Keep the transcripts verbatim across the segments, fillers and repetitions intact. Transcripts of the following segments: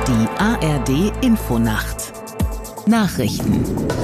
Die A R D-Infonacht Nachrichten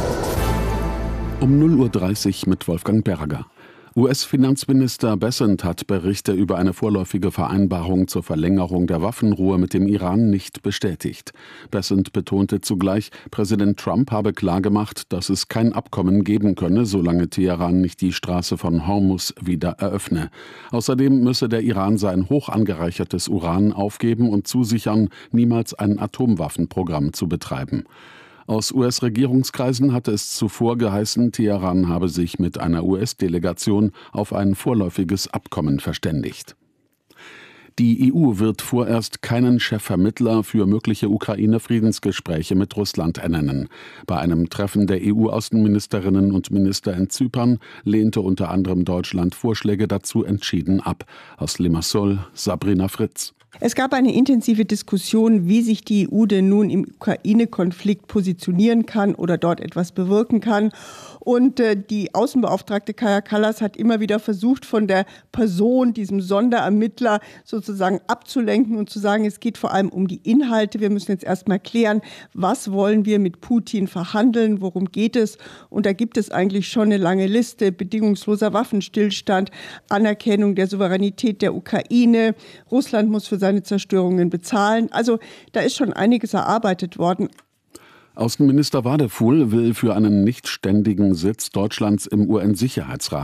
um null Uhr dreißig mit Wolfgang Berger. U S-Finanzminister Bessent hat Berichte über eine vorläufige Vereinbarung zur Verlängerung der Waffenruhe mit dem Iran nicht bestätigt. Bessent betonte zugleich, Präsident Trump habe klargemacht, dass es kein Abkommen geben könne, solange Teheran nicht die Straße von Hormuz wieder eröffne. Außerdem müsse der Iran sein hoch angereichertes Uran aufgeben und zusichern, niemals ein Atomwaffenprogramm zu betreiben. Aus U S-Regierungskreisen hatte es zuvor geheißen, Teheran habe sich mit einer U S-Delegation auf ein vorläufiges Abkommen verständigt. Die E U wird vorerst keinen Chefvermittler für mögliche Ukraine-Friedensgespräche mit Russland ernennen. Bei einem Treffen der E U-Außenministerinnen und Minister in Zypern lehnte unter anderem Deutschland Vorschläge dazu entschieden ab. Aus Limassol, Sabrina Fritz. Es gab eine intensive Diskussion, wie sich die E U denn nun im Ukraine-Konflikt positionieren kann oder dort etwas bewirken kann. Und äh, die Außenbeauftragte Kaja Kallas hat immer wieder versucht, von der Person, diesem Sonderermittler, sozusagen abzulenken und zu sagen, es geht vor allem um die Inhalte. Wir müssen jetzt erstmal klären, was wollen wir mit Putin verhandeln, worum geht es? Und da gibt es eigentlich schon eine lange Liste: bedingungsloser Waffenstillstand, Anerkennung der Souveränität der Ukraine, Russland muss für seine Zerstörungen bezahlen. Also da ist schon einiges erarbeitet worden. Außenminister Wadefuhl will für einen nichtständigen Sitz Deutschlands im U N-Sicherheitsrat